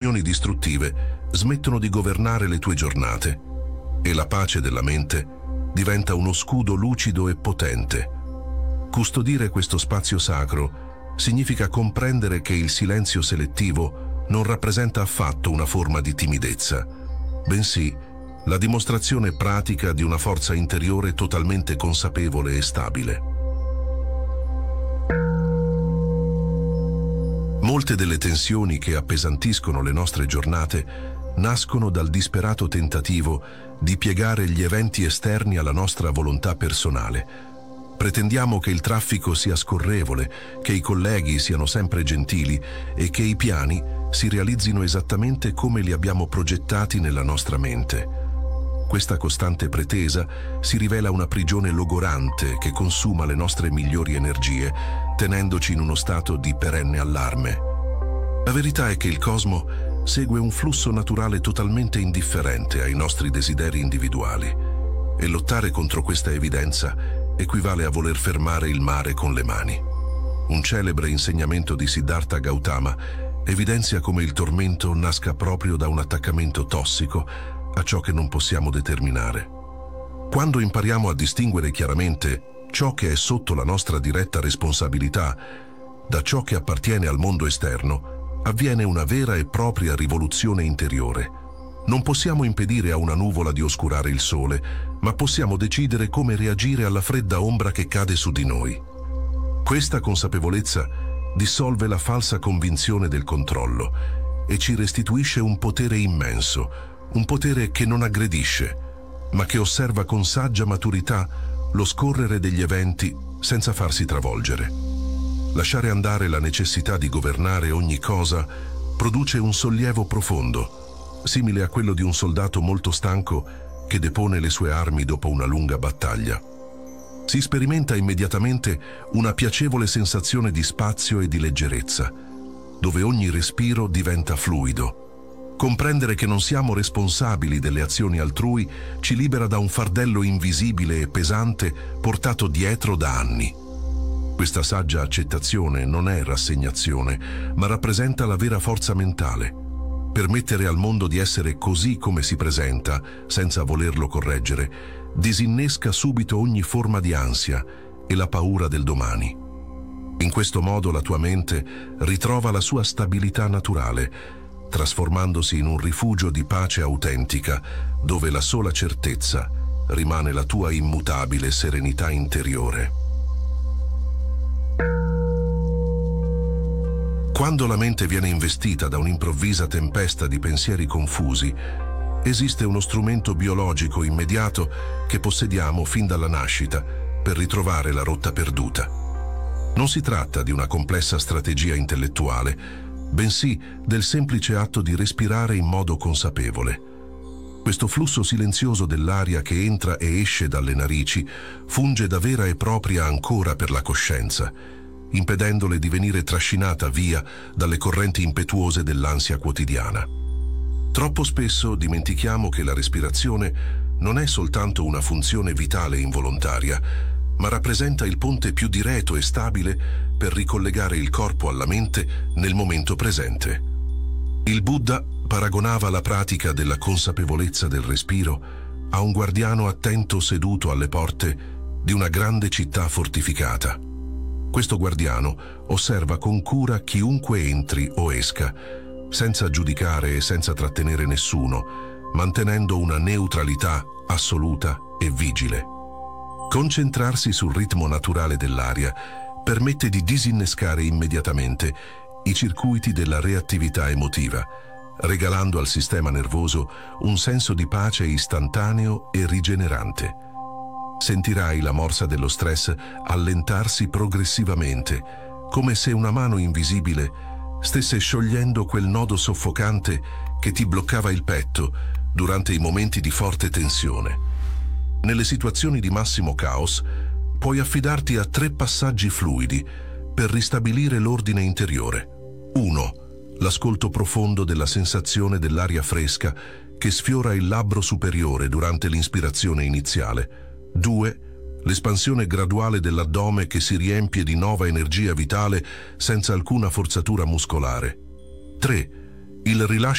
decisioni distruttive smettono di governare le tue giornate e la pace della mente diventa uno scudo lucido e potente. Custodire questo spazio sacro significa comprendere che il silenzio selettivo non rappresenta affatto una forma di timidezza, bensì la dimostrazione pratica di una forza interiore totalmente consapevole e stabile. Molte delle tensioni che appesantiscono le nostre giornate nascono dal disperato tentativo di piegare gli eventi esterni alla nostra volontà personale. Pretendiamo che il traffico sia scorrevole, che i colleghi siano sempre gentili e che i piani si realizzino esattamente come li abbiamo progettati nella nostra mente. Questa costante pretesa si rivela una prigione logorante che consuma le nostre migliori energie, tenendoci in uno stato di perenne allarme. La verità è che il cosmo segue un flusso naturale totalmente indifferente ai nostri desideri individuali, e lottare contro questa evidenza equivale a voler fermare il mare con le mani. Un celebre insegnamento di Siddhartha Gautama evidenzia come il tormento nasca proprio da un attaccamento tossico a ciò che non possiamo determinare. Quando impariamo a distinguere chiaramente ciò che è sotto la nostra diretta responsabilità da ciò che appartiene al mondo esterno, avviene una vera e propria rivoluzione interiore. Non possiamo impedire a una nuvola di oscurare il sole, ma possiamo decidere come reagire alla fredda ombra che cade su di noi. Questa consapevolezza dissolve la falsa convinzione del controllo e ci restituisce un potere immenso, un potere che non aggredisce, ma che osserva con saggia maturità lo scorrere degli eventi senza farsi travolgere. Lasciare andare la necessità di governare ogni cosa produce un sollievo profondo, simile a quello di un soldato molto stanco che depone le sue armi dopo una lunga battaglia. Si sperimenta immediatamente una piacevole sensazione di spazio e di leggerezza, dove ogni respiro diventa fluido. Comprendere che non siamo responsabili delle azioni altrui ci libera da un fardello invisibile e pesante portato dietro da anni. Questa saggia accettazione non è rassegnazione, ma rappresenta la vera forza mentale. Permettere al mondo di essere così come si presenta, senza volerlo correggere, disinnesca subito ogni forma di ansia e la paura del domani. In questo modo la tua mente ritrova la sua stabilità naturale, trasformandosi in un rifugio di pace autentica, dove la sola certezza rimane la tua immutabile serenità interiore. Quando la mente viene investita da un'improvvisa tempesta di pensieri confusi, esiste uno strumento biologico immediato che possediamo fin dalla nascita per ritrovare la rotta perduta. Non si tratta di una complessa strategia intellettuale, bensì del semplice atto di respirare in modo consapevole. Questo flusso silenzioso dell'aria che entra e esce dalle narici funge da vera e propria ancora per la coscienza, impedendole di venire trascinata via dalle correnti impetuose dell'ansia quotidiana. Troppo spesso dimentichiamo che la respirazione non è soltanto una funzione vitale involontaria, ma rappresenta il ponte più diretto e stabile per ricollegare il corpo alla mente nel momento presente. Il Buddha paragonava la pratica della consapevolezza del respiro a un guardiano attento seduto alle porte di una grande città fortificata. Questo guardiano osserva con cura chiunque entri o esca, senza giudicare e senza trattenere nessuno, mantenendo una neutralità assoluta e vigile. Concentrarsi sul ritmo naturale dell'aria permette di disinnescare immediatamente i circuiti della reattività emotiva, regalando al sistema nervoso un senso di pace istantaneo e rigenerante. Sentirai la morsa dello stress allentarsi progressivamente, come se una mano invisibile stesse sciogliendo quel nodo soffocante che ti bloccava il petto durante i momenti di forte tensione. Nelle situazioni di massimo caos, puoi affidarti a 3 passaggi fluidi per ristabilire l'ordine interiore. 1. L'ascolto profondo della sensazione dell'aria fresca che sfiora il labbro superiore durante l'inspirazione iniziale. 2. L'espansione graduale dell'addome che si riempie di nuova energia vitale senza alcuna forzatura muscolare. 3. Il rilascio